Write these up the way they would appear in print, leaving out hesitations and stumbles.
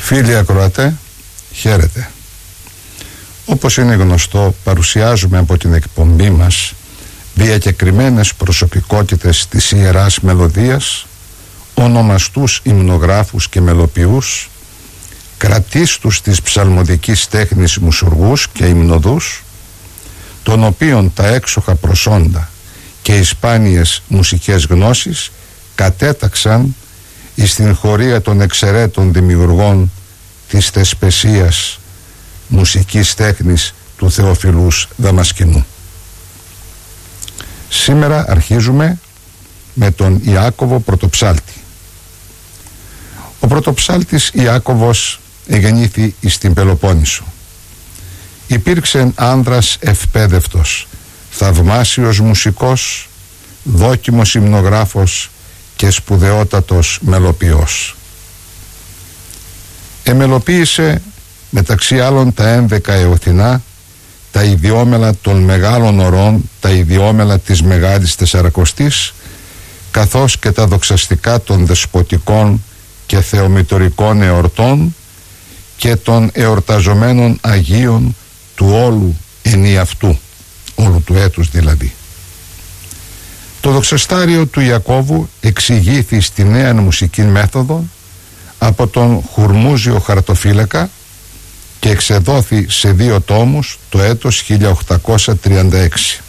Φίλοι ακροατέ, χαίρετε. Όπως είναι γνωστό, παρουσιάζουμε από την εκπομπή μας διακεκριμένες προσωπικότητες της Ιεράς Μελωδίας, ονομαστούς υμνογράφους και μελοποιούς, κρατίστους της ψαλμοδικής τέχνης μουσουργούς και υμνοδούς, των οποίων τα έξοχα προσόντα και οι σπάνιες μουσικές γνώσεις κατέταξαν εις την χωρία των εξαιρέτων δημιουργών της θεσπεσίας μουσικής τέχνης του Θεοφιλούς Δαμασκηνού. Σήμερα αρχίζουμε με τον Ιάκωβο Πρωτοψάλτη. Ο πρωτοψάλτης Ιάκωβος εγεννήθη εις την Πελοπόννησο. Υπήρξε άνδρας ευπαίδευτος, θαυμάσιος μουσικός, δόκιμος υμνογράφος και σπουδαιότατος μελοποιός. Εμελοποίησε μεταξύ άλλων τα 11 εωθινά, τα ιδιόμελα των μεγάλων ωρών, τα ιδιόμελα της Μεγάλης Τεσσαρακοστής, καθώς και τα δοξαστικά των δεσποτικών και θεομητορικών εορτών και των εορταζομένων Αγίων του όλου ενιαυτού, όλου του έτους δηλαδή. Το δοξαστάριο του Ιακώβου εξηγήθη στη νέα μουσική μέθοδο από τον Χουρμούζιο Χαρτοφύλακα και εξεδόθη σε 2 τόμους το έτος 1836.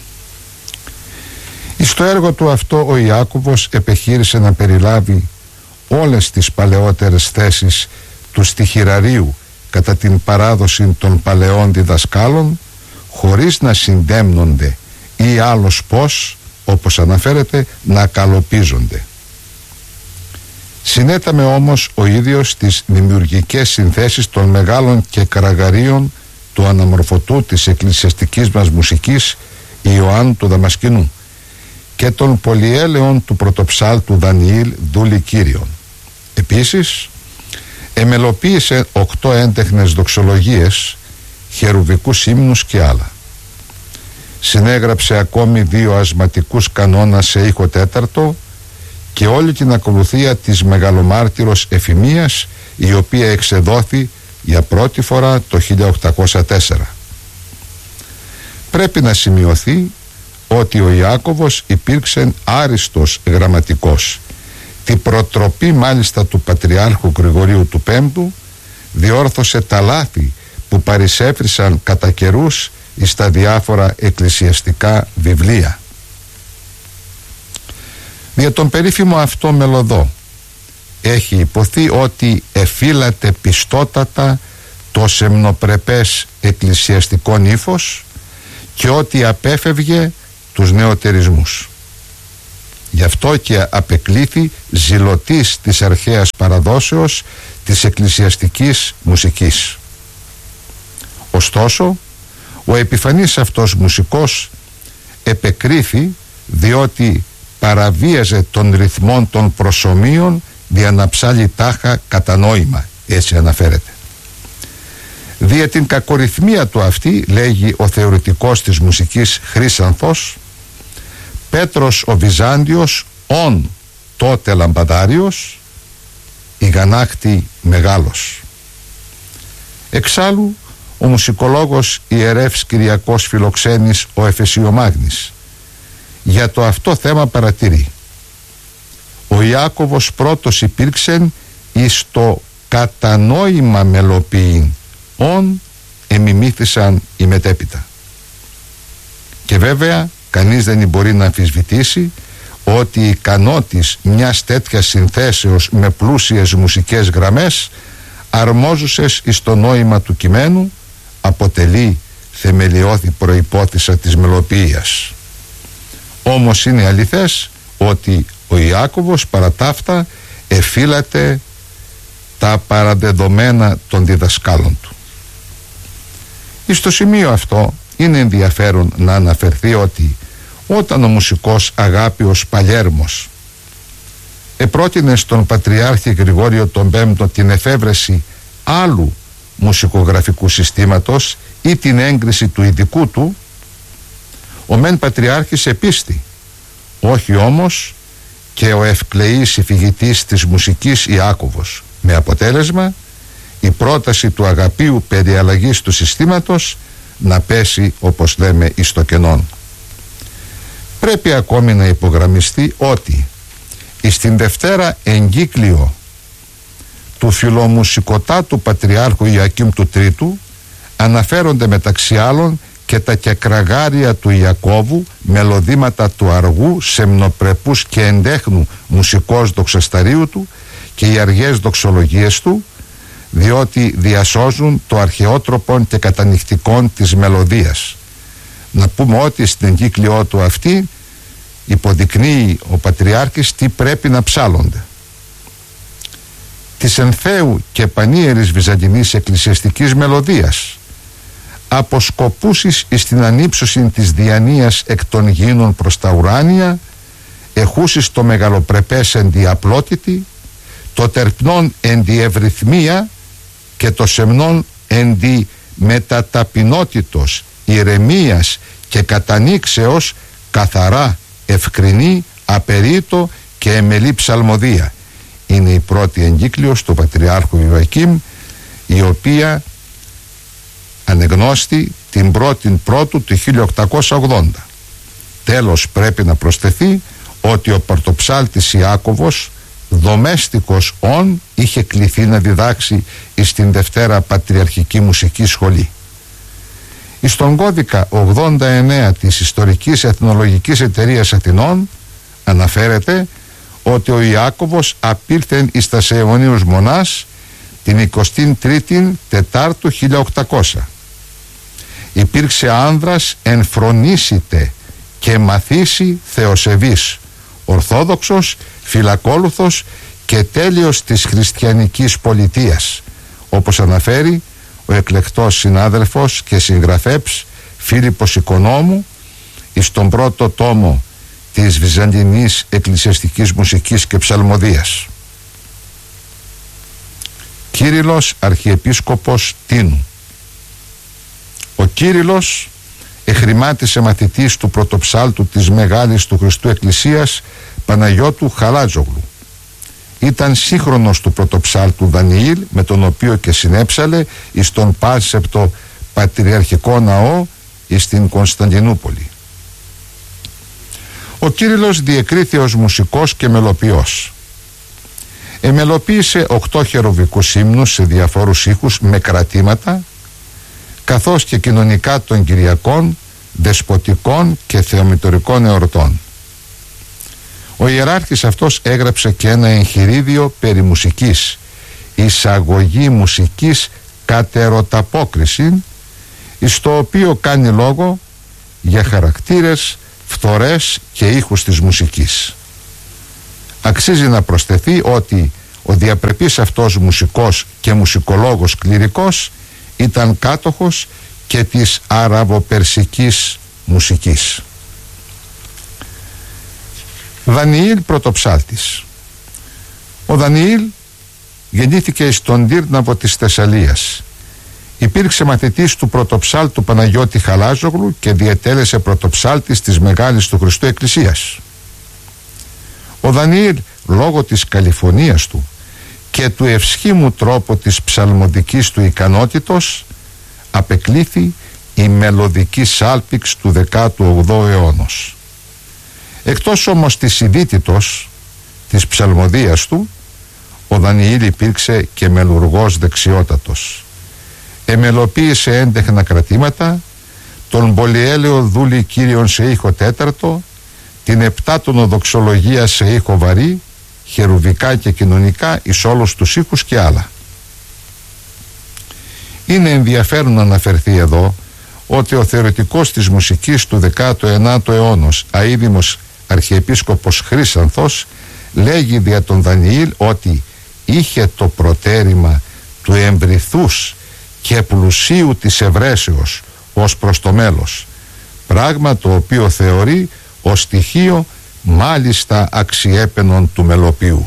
Στο έργο του αυτό ο Ιάκωβος επεχείρησε να περιλάβει όλες τις παλαιότερες θέσεις του στιχηραρίου κατά την παράδοση των παλαιών διδασκάλων, χωρίς να συντέμνονται ή άλλος πως, όπως αναφέρεται, να καλοπίζονται. Συνέταμε όμως ο ίδιος τις δημιουργικές συνθέσεις των μεγάλων και καραγαρίων του αναμορφωτού της εκκλησιαστικής μας μουσικής Ιωάννου του Δαμασκηνού και των πολυέλεων του πρωτοψάλτου Δανιήλ δούλη Κύριον. Επίσης εμελοποίησε 8 έντεχνες δοξολογίες, χερουβικούς ύμνους και άλλα. Συνέγραψε ακόμη 2 ασματικούς κανόνας σε ήχο τέταρτο και όλη την ακολουθία της Μεγαλομάρτυρος Εφημίας, η οποία εξεδόθη για πρώτη φορά το 1804. Πρέπει να σημειωθεί ότι ο Ιάκωβος υπήρξε άριστος γραμματικός. Την προτροπή μάλιστα του Πατριάρχου Γρηγορίου του Πέμπτου διόρθωσε τα λάθη που παρισέφρισαν κατά καιρούς στα διάφορα εκκλησιαστικά βιβλία. Δια τον περίφημο αυτό μελωδό έχει υποθεί ότι εφύλατε πιστότατα το σεμνοπρεπές εκκλησιαστικό ύφος και ότι απέφευγε τους νεωτερισμούς. Γι' αυτό και απεκλήθη ζηλωτής της αρχαίας παραδόσεως της εκκλησιαστικής μουσικής. Ωστόσο, ο επιφανής αυτός μουσικός επεκρίθη διότι παραβίαζε των ρυθμών των προσομείων δια να ψάλει τάχα κατά νόημα, έτσι αναφέρεται. Δια την κακορυθμία του αυτή, λέγει ο θεωρητικός της μουσικής Χρύσανθος, Πέτρος ο Βυζάντιος, ον τότε λαμπαδάριος, ηγανάκτη μεγάλος. Εξάλλου, ο μουσικολόγος ιερεύς Κυριακός Φιλοξένης ο Εφεσιομάγνης για το αυτό θέμα παρατηρεί: ο Ιάκωβος πρώτος υπήρξεν εις το κατανόημα μελοποιήν, ον εμιμήθησαν οι μετέπειτα. Και βέβαια κανείς δεν μπορεί να αμφισβητήσει ότι η ικανότης μιας τέτοιας συνθέσεως με πλούσιες μουσικές γραμμές αρμόζουσες εις το νόημα του κειμένου αποτελεί θεμελιώδη προϋπόθεση της μελοποιίας. Όμως είναι αληθές ότι ο Ιάκωβος παρά ταύτα εφύλατε τα παραδεδομένα των διδασκάλων του. Στο σημείο αυτό είναι ενδιαφέρον να αναφερθεί ότι όταν ο μουσικός Αγάπιος Παλιέρμος επρότεινε στον Πατριάρχη Γρηγόριο τον Πέμπτο την εφεύρεση άλλου μουσικογραφικού συστήματος ή την έγκριση του ειδικού του, ο μεν Πατριάρχης επίστη, όχι όμως και ο ευκλεής υφηγητής της μουσικής Ιάκωβος, με αποτέλεσμα η πρόταση του Αγαπίου περί αλλαγής του συστήματος να πέσει, όπως λέμε, εις το κενόν. Πρέπει ακόμη να υπογραμμιστεί ότι στην Δευτέρα εγκύκλιο του Φιλομουσικοτάτου Πατριάρχου Ιωακήμ του Τρίτου αναφέρονται μεταξύ άλλων και τα κεκραγάρια του Ιακώβου, μελωδήματα του αργού, σεμνοπρεπούς και εντέχνου μουσικός δοξασταρίου του και οι αργές δοξολογίες του, διότι διασώζουν το αρχαιότροπον και κατανυχτικόν της μελωδίας. Να πούμε ότι στην εγκύκλιό του αυτή υποδεικνύει ο Πατριάρχης τι πρέπει να ψάλλονται. Της ενθέου και πανίερης βυζαντινής εκκλησιαστικής μελωδίας, αποσκοπούσεις εις την ανύψωση της διανοίας εκ των γήινων προς τα ουράνια, εχούσεις το μεγαλοπρεπές εν τη απλότητη, το τερπνόν εν τη ευρυθμία και το σεμνόν εν τη μεταταπεινότητος, ηρεμίας και κατανήξεως, καθαρά, ευκρινή, απερίτω και εμελή ψαλμοδία. Είναι η πρώτη εγκύκλιος του Πατριάρχου Ιωακήμ, η οποία ανεγνώστη την πρώτου του 1880. Τέλος, πρέπει να προσθεθεί ότι ο πρωτοψάλτης Ιάκωβος, δομέστικος ον, είχε κληθεί να διδάξει στην Δευτέρα Πατριαρχική Μουσική Σχολή. Στον κώδικα 89 της Ιστορικής Εθνολογικής Εταιρείας Αθηνών αναφέρεται ότι ο Ιάκωβος απήλθεν εις τας αιωνίους μονάς την 23η Τετάρτου 1800. Υπήρξε άνδρας εν φρονήσιτε και μαθήσει θεοσεβής, ορθόδοξος, φιλακόλουθος και τέλειος της χριστιανικής πολιτείας, όπως αναφέρει ο εκλεκτός συνάδελφος και συγγραφέας Φίλιππος Οικονόμου εις τον πρώτο τόμο της Βυζαντινής Εκκλησιαστικής Μουσικής και Ψαλμοδίας. Κύριλλος Αρχιεπίσκοπος Τίνου. Ο Κύριλλος εχρημάτισε μαθητής του πρωτοψάλτου της Μεγάλης του Χριστού Εκκλησίας Παναγιώτου Χαλάτζογλου. Ήταν σύγχρονος του πρωτοψάλτου Δανιήλ, με τον οποίο και συνέψαλε εις τον πάσεπτο Πατριαρχικό Ναό εις την Κωνσταντινούπολη. Ο Κύριλλος διεκρίθη ως μουσικός και μελοποιός. Εμελοποίησε 8 χεροβικούς ύμνους σε διαφόρους ήχους με κρατήματα, καθώς και κοινωνικά των Κυριακών, δεσποτικών και θεομητορικών εορτών. Ο ιεράρχης αυτός έγραψε και ένα εγχειρίδιο περί μουσικής, εισαγωγή μουσικής κατερωταπόκριση, στο οποίο κάνει λόγο για χαρακτήρες, φθορές και ήχους της μουσικής. Αξίζει να προσθεθεί ότι ο διαπρεπής αυτός μουσικός και μουσικολόγος κληρικός ήταν κάτοχος και της αραβοπερσικής μουσικής. Δανιήλ πρωτοψάλτης. Ο Δανιήλ γεννήθηκε στον Τύρναβο της Θεσσαλίας. Υπήρξε μαθητής του πρωτοψάλτου Παναγιώτη Χαλάζογλου και διετέλεσε πρωτοψάλτης της Μεγάλης του Χριστού Εκκλησίας. Ο Δανιήλ, λόγω της καλυφωνίας του και του ευσχήμου τρόπου της ψαλμοδικής του ικανότητος, απεκλήθη η μελωδική σάλπιξ του 18ου αιώνος. Εκτός όμως της ειδίτητος της ψαλμοδίας του, ο Δανιήλ υπήρξε και μελουργός δεξιότατος. Εμελοποίησε έντεχνα κρατήματα, τον πολυέλαιο δούλη Κύριον σε ήχο τέταρτο, την επτάτονο δοξολογία σε ήχο βαρύ, χερουβικά και κοινωνικά εις όλους τους ήχους και άλλα. Είναι ενδιαφέρον να αναφερθεί εδώ ότι ο θεωρητικός της μουσικής του 19ου αιώνος αείδημος Αρχιεπίσκοπος Χρύσανθος λέγει δια τον Δανιήλ ότι είχε το προτέρημα του εμπριθούς και πλουσίου της ευρέσεως ως προς το μέλος, πράγμα το οποίο θεωρεί ως στοιχείο μάλιστα αξιέπαινον του μελοποιού.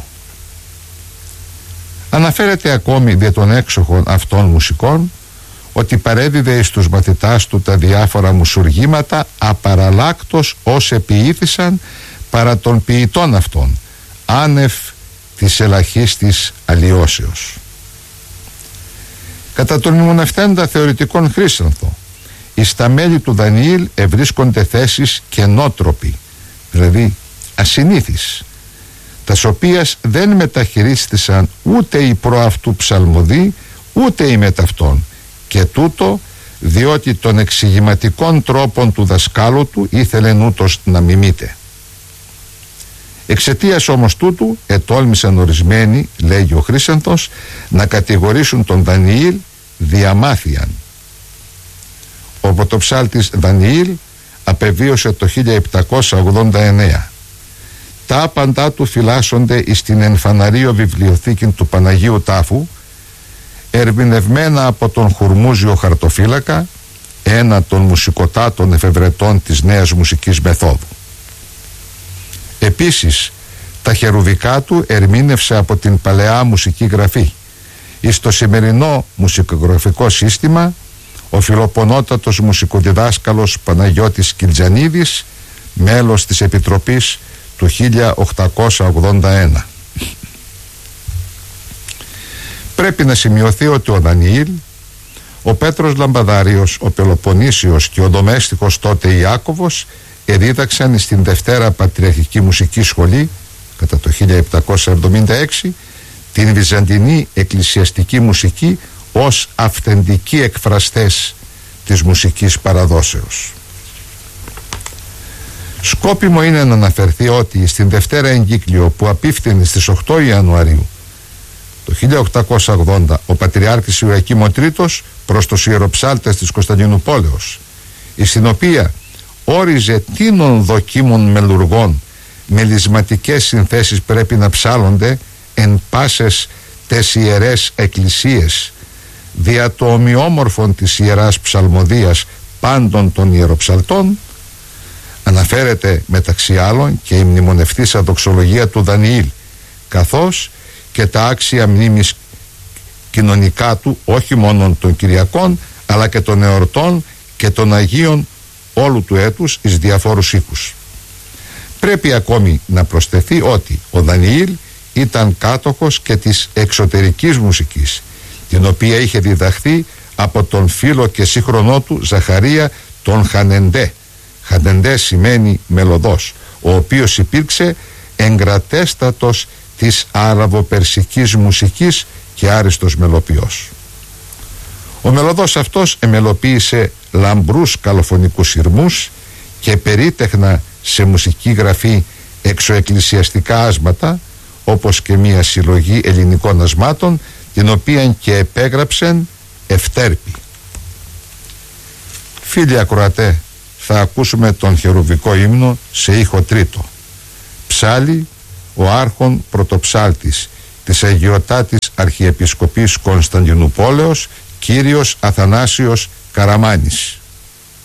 Αναφέρεται ακόμη δια των έξοχων αυτών μουσικών ότι παρέδιδε στους μαθητάς του τα διάφορα μουσουργήματα απαραλλάκτος ως επιήθησαν παρά των ποιητών αυτών, άνευ της ελαχίστης αλλοιώσεως. Κατά τον μνημονευτέντα θεωρητικών Χρήσανθο, εις τα μέλη του Δανιήλ ευρίσκονται θέσεις κενότροποι, δηλαδή ασυνήθεις, τας οποίας δεν μεταχειρίστησαν ούτε οι προαυτού ψαλμοδοί ούτε οι μεταυτών, και τούτο διότι των εξηγηματικών τρόπων του δασκάλου του ήθελεν ούτως να μιμείται. Εξαιτίας όμως τούτου ετόλμησαν ορισμένοι, λέγει ο Χρήσανθος, να κατηγορήσουν τον Δανιήλ διαμάθιαν. Ο πρωτοψάλτης Δανιήλ απεβίωσε το 1789. Τα άπαντά του φυλάσσονται εις την Ενφαναρίο βιβλιοθήκη του Παναγίου Τάφου, ερμηνευμένα από τον Χουρμούζιο Χαρτοφύλακα, ένα των μουσικοτάτων εφευρετών της νέας μουσικής μεθόδου. Επίσης, τα χερουβικά του ερμήνευσε από την παλαιά μουσική γραφή. Εις το σημερινό μουσικογραφικό σύστημα, ο φιλοπονότατος μουσικοδιδάσκαλος Παναγιώτης Κιλτζανίδης, μέλος της Επιτροπής του 1881. Πρέπει να σημειωθεί ότι ο Δανιήλ, ο Πέτρος Λαμπαδάριος, ο Πελοποννήσιος και ο ντομέστικος τότε Ιάκωβος εδίδαξαν στην Δευτέρα Πατριαρχική Μουσική Σχολή κατά το 1776 την βυζαντινή εκκλησιαστική μουσική ως αυθεντικοί εκφραστές της μουσικής παραδόσεως. Σκόπιμο είναι να αναφερθεί ότι στην Δευτέρα Εγκύκλιο που απίφθηνε στις 8 Ιανουαρίου το 1880 ο Πατριάρχης Ιωακήμ Τρίτος προς τους ιεροψάλτες της Κωνσταντινουπόλεως, στην οποία όριζε τίνων δοκίμων μελουργών μελισματικές συνθέσεις πρέπει να ψάλλονται εν πάσες τες ιερές εκκλησίες δια το ομοιόμορφον της Ιεράς Ψαλμοδίας πάντων των ιεροψαλτών, αναφέρεται μεταξύ άλλων και η μνημονευτήσα δοξολογία του Δανιήλ, καθώς και τα άξια μνήμης κοινωνικά του, όχι μόνο των Κυριακών αλλά και των εορτών και των Αγίων όλου του έτους εις διαφόρους οίκους. Πρέπει ακόμη να προσθεθεί ότι ο Δανιήλ ήταν κάτοχος και της εξωτερικής μουσικής, την οποία είχε διδαχθεί από τον φίλο και σύγχρονό του Ζαχαρία τον Χανεντέ. Χανεντέ σημαίνει μελωδός, ο οποίος υπήρξε εγκρατέστατος της αραβοπερσικής μουσικής και άριστος μελοποιός. Ο μελωδός αυτός εμελοποίησε λαμπρούς καλοφωνικούς σειρμούς και περίτεχνα σε μουσική γραφή εξωεκκλησιαστικά άσματα, όπως και μία συλλογή ελληνικών ασμάτων, την οποία και επέγραψεν Ευτέρπη. Φίλοι ακροατέ, θα ακούσουμε τον χερουβικό ύμνο σε ήχο τρίτο. Ψάλλει ο άρχον πρωτοψάλτης της Αγιωτάτης Αρχιεπισκοπής Κωνσταντινουπόλεως, κύριος Αθανάσιος Καραμάνης.